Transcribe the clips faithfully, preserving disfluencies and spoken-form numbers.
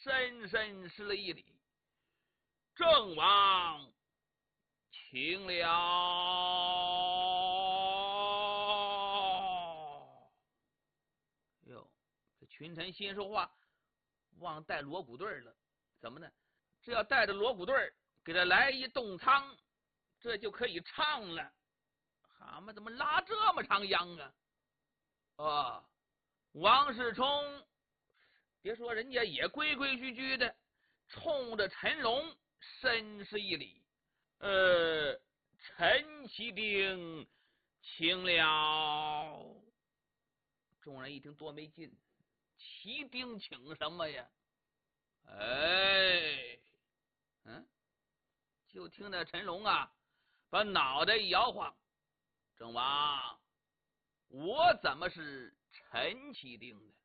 深深施了一礼。郑王请了。哟，这群臣心说话，忘带锣鼓队了。怎么呢？这要带着锣鼓队给他来一动仓，这就可以唱了。蛤蟆怎么拉这么长秧啊？哦，王世充，别说人家也规规矩矩的，冲着陈龙深施一礼。呃，陈其丁请了。众人一听多没劲，骑兵请什么呀？哎，嗯，就听那陈龙啊，把脑袋一摇晃。郑王，我怎么是陈其丁呢？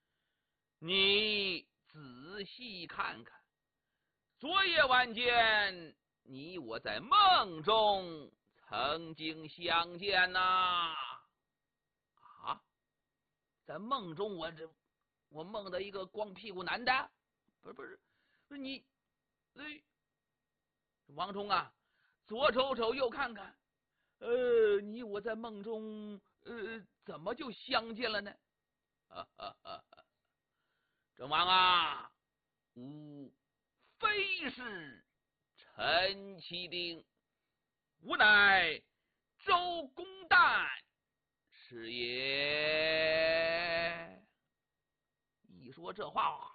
你仔细看看，昨夜晚间，你我在梦中曾经相见呐。啊，在梦中我这我梦到一个光屁股男的，不是不是不是你，哎，王冲啊，左瞅瞅右看看，呃，你我在梦中呃怎么就相见了呢？啊啊啊！郑王啊，吾非是陈其丁，吾乃周公旦是也。一说这话，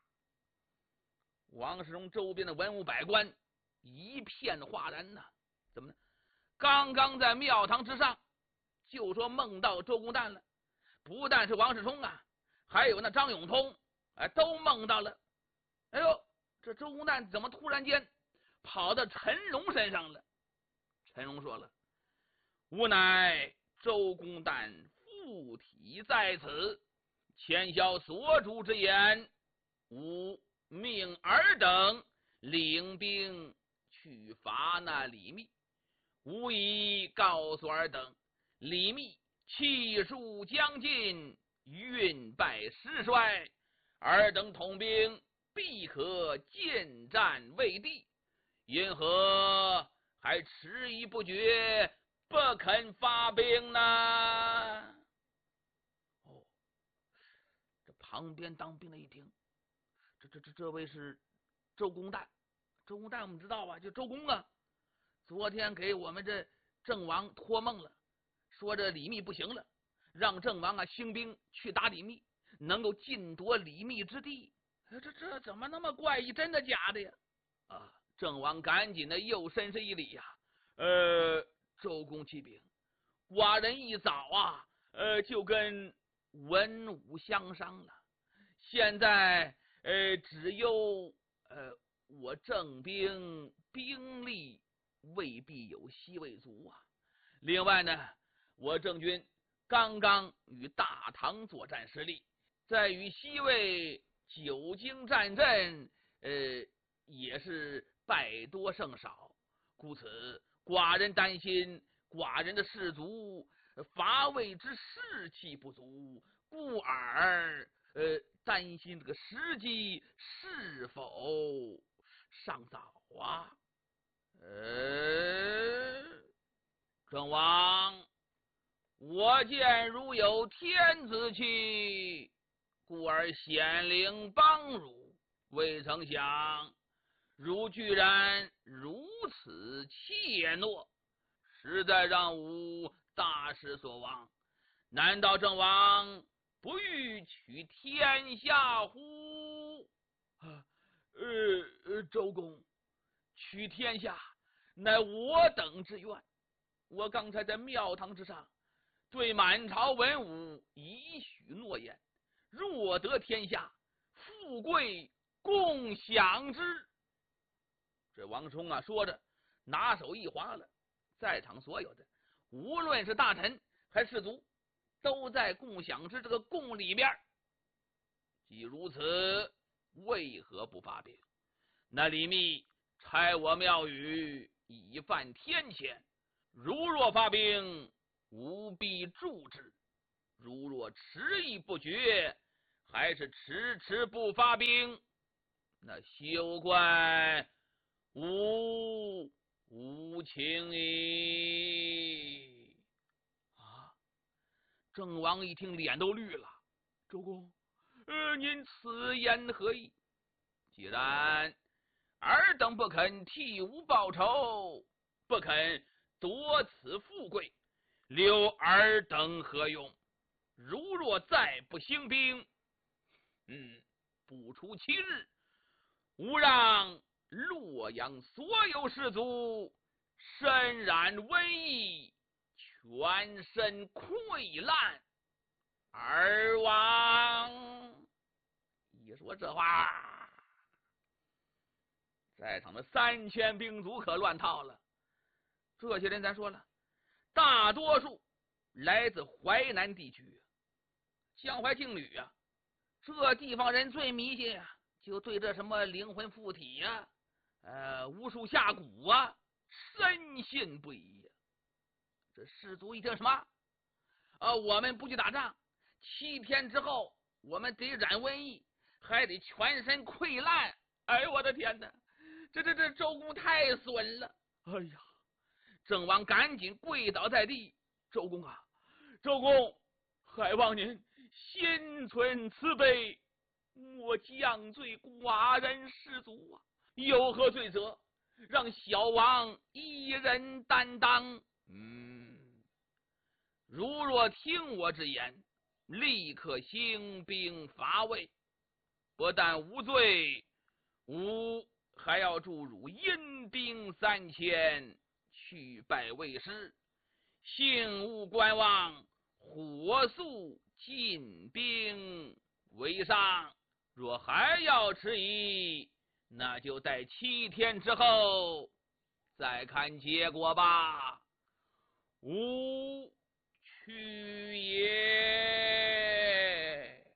王世充周边的文武百官一片哗然呐。怎么呢？刚刚在庙堂之上就说梦到周公旦了，不但是王世充啊，还有那张永通，哎，都梦到了。哎呦，这周公旦怎么突然间跑到陈龙身上了？陈龙说了：“吾乃周公旦附体在此，前宵所主之言，吾命尔等领兵去伐那李密。吾已告诉尔等，李密气数将尽，运败失衰，尔等统兵必可见战未地，因何还迟疑不决，不肯发兵呢？”哦，这旁边当兵的一听，这这这这位是周公旦。周公旦我们知道吧？就周公啊，昨天给我们这郑王托梦了，说这李密不行了，让郑王啊兴兵去打李密，能够尽夺李密之地。这这怎么那么怪异？真的假的呀？啊！郑王赶紧的又深施一礼呀、啊，呃，周公启禀，寡人一早啊，呃，就跟文武相商了，现在呃，只有呃，我郑兵兵力未必有西魏足啊。另外呢，我郑军刚刚与大唐作战失利，在与西魏久经战阵，呃，也是败多胜少，故此寡人担心寡人的士卒伐魏之士气不足，故而呃担心这个时机是否尚早啊。呃，郑王，我见如有天子气，故而显灵帮汝，未曾想汝居然如此怯懦，实在让吾大失所望。难道郑王不欲取天下乎？啊，呃呃，周公，取天下乃我等之愿。我刚才在庙堂之上对满朝文武已许诺言，若得天下，富贵共享之。这王冲啊说着，拿手一划了，在场所有的，无论是大臣还是士卒，都在共享之这个共里边。既如此，为何不发兵？那李密拆我庙宇，以犯天谴。如若发兵，吾必助之；如若迟疑不决，还是迟迟不发兵， 那休怪吾无情矣。啊！郑王一听，脸都绿了。周公，呃，您此言何意？既然尔等不肯替吾报仇，不肯夺此富贵，留尔等何用？如若再不兴兵，嗯，不出七日，吾让洛阳所有士卒身染瘟疫，全身溃烂而亡。一说这话，在场的三千兵卒可乱套了。这些人咱说了，大多数来自淮南地区，江淮劲旅啊，这地方人最迷信啊，就对这什么灵魂附体呀、啊、呃巫术下蛊啊，深信不疑呀、啊。这士卒一听什么？呃，我们不去打仗，七天之后我们得染瘟疫，还得全身溃烂。哎呦我的天哪！这这这周公太损了！哎呀！郑王赶紧跪倒在地，周公啊，周公，还望您心存慈悲，莫降罪寡人士卒啊！有何罪责，让小王一人担当。嗯，如若听我之言，立刻兴兵伐魏，不但无罪，吾还要注入阴兵三千，去拜魏师，幸勿观望，火速进兵为上。若还要迟疑，那就在七天之后再看结果吧。吾去也。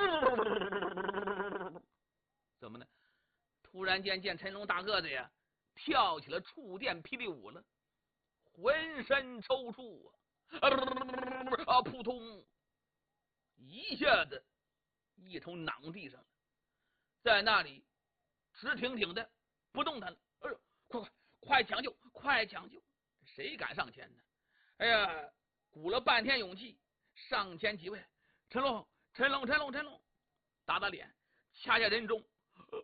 怎么呢？突然间见陈龙大个子呀，跳起了触电霹雳舞了，浑身抽搐啊，啊扑通，一下子一头攮地上了，在那里直挺挺的不动弹了。哎呦，快快快抢救，快抢救！谁敢上前呢？哎呀，鼓了半天勇气，上前几位，陈龙，陈龙，陈龙，陈龙，打打脸，掐掐人中。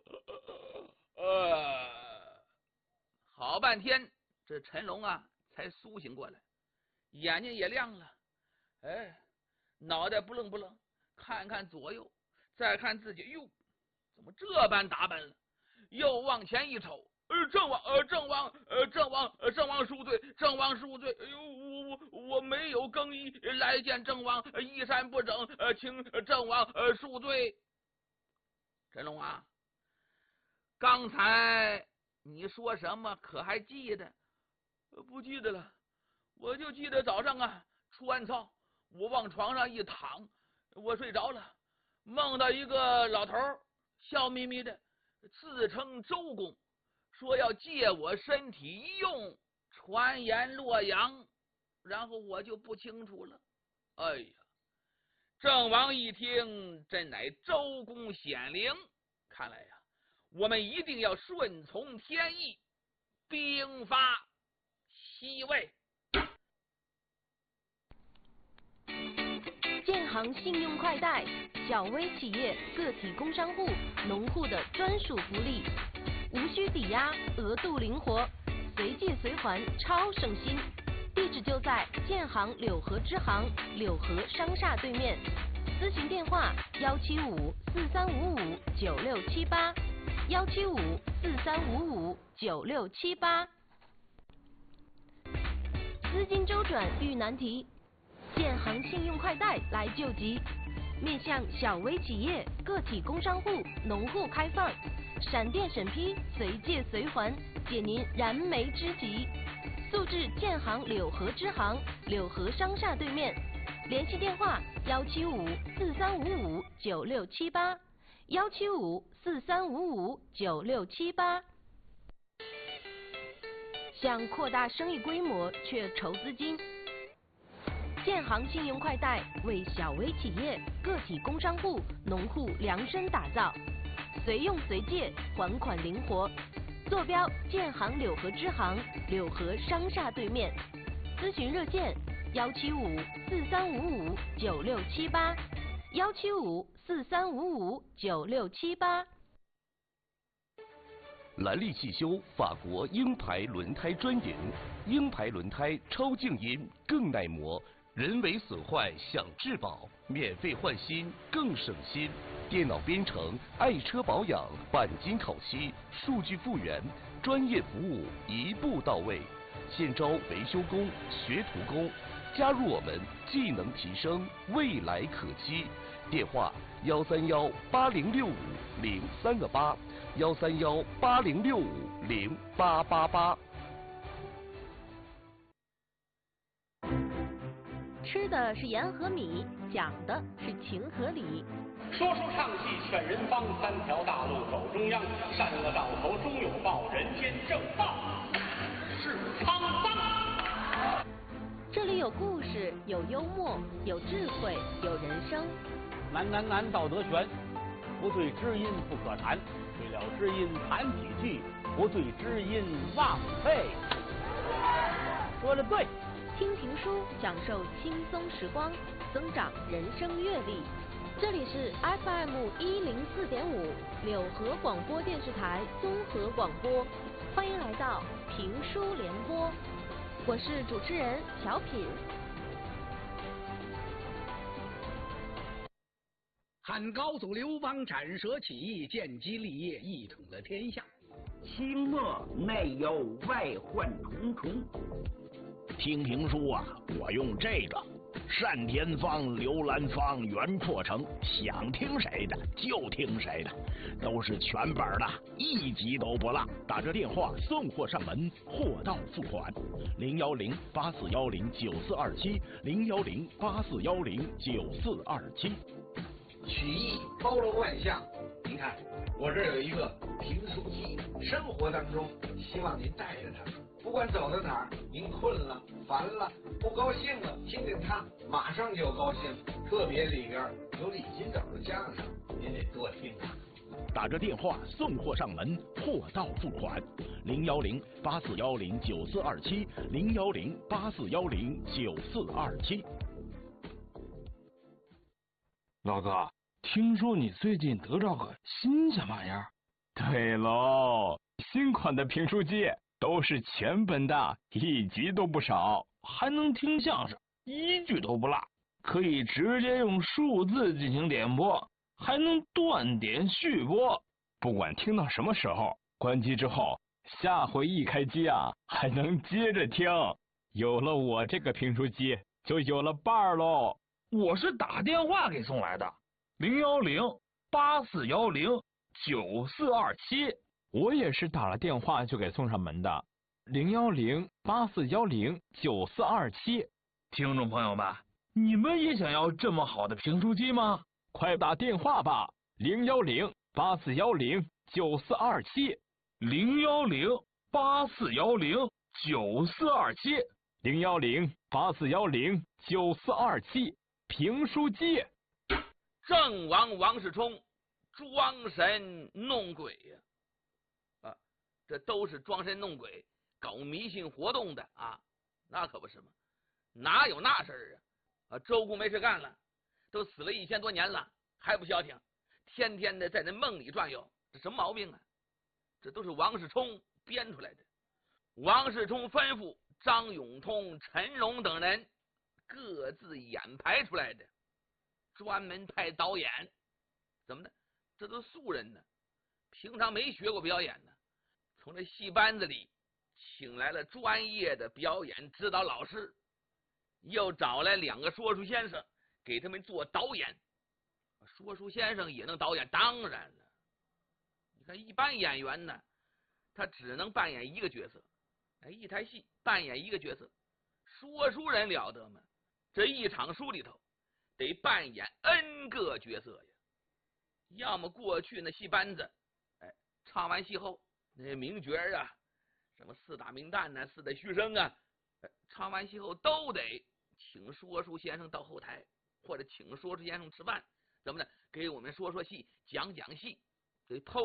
呃，好半天，这陈龙啊才苏醒过来，眼睛也亮了。哎，脑袋不愣不愣，看看左右，再看自己，哟，怎么这般打扮了？又往前一瞅，呃，郑王，呃，郑王，呃，郑王，呃，郑王恕罪，郑王恕罪。哎呦，我我我没有更衣来见郑王，衣衫不整，呃，请郑王呃恕罪。陈龙啊，刚才你说什么？可还记得？不记得了，我就记得早上啊，出完操，我往床上一躺，我睡着了，梦到一个老头笑眯眯的，自称周公，说要借我身体一用，传言洛阳，然后我就不清楚了。哎呀，郑王一听，真乃周公显灵，看来呀，我们一定要顺从天意，兵发西魏。 建行信用快贷，小微企业、个体工商户、农户的专属福利，无需抵押，额度灵活，随借随还，超省心。地址就在建行柳河支行柳河商厦对面，咨询电话幺七五四三五五九六七八，幺七五四三五五九六七八。资金周转遇难题，建行信用快贷来救急，面向小微企业、个体工商户、农户开放，闪电审批，随借随还，解您燃眉之急。速至建行柳河支行柳河商厦对面，联系电话幺七五四三五五九六七八，幺七五四三五五九六七八。想扩大生意规模却筹资金，建行信用快贷为小微企业、个体工商户、农户量身打造， 随用随借，还款灵活。坐标建行柳河支行柳河商厦对面。咨询热线：幺七五四三五五九六七八，幺七五四三五五九六七八。 兰利汽修法国鹰牌轮胎专营，鹰牌轮胎超静音，更耐磨，人为损坏享质保，免费换新更省心。电脑编程，爱车保养，钣金烤漆，数据复原，专业服务一步到位。现招维修工、学徒工，加入我们，技能提升，未来可期。电话：幺三幺八零六五零三个八，幺三幺八零六五零八八八。 吃的是盐和米，讲的是情和理。 说书唱戏劝人方，三条大路走中央，善恶到头终有报，人间正道是沧桑。 这里有故事，有幽默，有智慧，有人生。 难难难，道德悬，不对知音不可谈，对了知音谈几句，不对知音忘废。说的对。 听评书，享受轻松时光，增长人生阅历。这里是 F M 一零四点五柳河广播电视台综合广播，欢迎来到评书联播，我是主持人小品。 汉高祖刘邦斩蛇起义，建基立业，一统了天下。 清末内有外患重重。 听评书啊，我用这个单田芳、刘兰芳、袁阔成，想听谁的就听谁的，都是全本的，一集都不落。打这电话送货上门，货到付款。零幺零八四幺零九四二七，零幺零八四幺零九四二七。 曲艺包罗万象，您看我这有一个评书机，生活当中希望您带着它。不管走到哪儿，您困了、烦了、不高兴了，听听它，马上就高兴。特别里边有李金斗的相声，您得多听啊。 打着电话送货上门，货到付款。零幺零八四幺零九四二七，零幺零八四幺零九四二七。 老哥，听说你最近得着个新鲜玩意儿？对喽，新款的评书机。都是全本的，一集都不少，还能听相声，一句都不落，可以直接用数字进行点播，还能断点续播。不管听到什么时候，关机之后，下回一开机啊，还能接着听。有了我这个评书机，就有了伴儿喽。我是打电话给送来的，零幺零八四幺零九四二七。我也是打了电话就给送上门的，零幺零八四幺零九四二七。听众朋友们，你们也想要这么好的评书机吗？快打电话吧，零幺零八四幺零九四二七，零幺零八四幺零九四二七，零幺零八四幺零九四二七。评书机。 郑王王世充装神弄鬼呀、啊，啊，这都是装神弄鬼、搞迷信活动的啊，那可不是吗？哪有那事儿啊？啊，周公没事干了，都死了一千多年了，还不消停，天天的在那梦里转悠，这什么毛病啊？这都是王世充编出来的。王世充吩咐张永通、陈荣等人各自演排出来的，专门派导演。怎么的？这都素人呢，平常没学过表演呢，从这戏班子里请来了专业的表演指导老师，又找来两个说书先生给他们做导演。说书先生也能导演？当然了，你看一般演员呢，他只能扮演一个角色，哎，一台戏扮演一个角色。说书人了得吗？这一场书里头得扮演 N 个角色呀。要么过去那戏班子，哎，唱完戏后那名角啊，什么四大名旦呐、啊、四大须生啊，哎，唱完戏后都得请说书先生到后台，或者请说书先生吃饭，怎么的，给我们说说戏，讲讲戏，给透